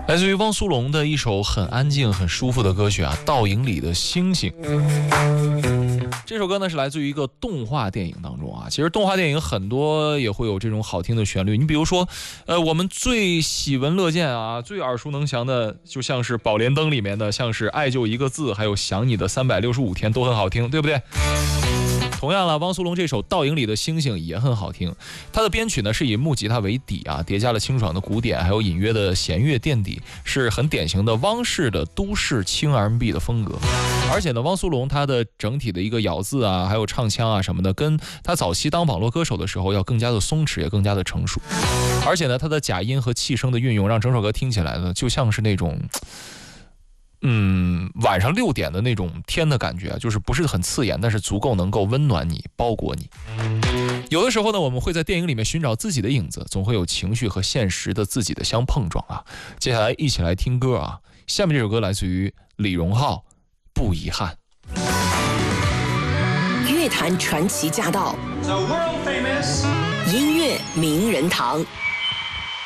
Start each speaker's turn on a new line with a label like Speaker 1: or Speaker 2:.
Speaker 1: 来自于汪苏泷的一首很安静很舒服的歌曲啊，倒影里的星星。这首歌呢是来自于一个动画电影当中啊，其实动画电影很多也会有这种好听的旋律，你比如说我们最喜闻乐见啊，最耳熟能详的就像是宝莲灯里面的，像是爱就一个字，还有想你的365天都很好听，对不对？同样了，汪苏泷这首《倒影里的星星》也很好听，它的编曲呢是以木吉他为底啊，叠加了清爽的鼓点，还有隐约的弦乐垫底，是很典型的汪式的都市轻 R&B 的风格。而且呢，汪苏泷他的整体的一个咬字啊，还有唱腔啊什么的，跟他早期当网络歌手的时候要更加的松弛，也更加的成熟。而且呢，他的假音和气声的运用，让整首歌听起来呢，就像是那种晚上6点的那种天的感觉，就是不是很刺眼，但是足够能够温暖你，包裹你。有的时候呢，我们会在电影里面寻找自己的影子，总会有情绪和现实的自己的相碰撞啊。接下来一起来听歌啊，下面这首歌来自于李荣浩，不遗憾。
Speaker 2: 乐坛传奇驾到，音乐名人堂。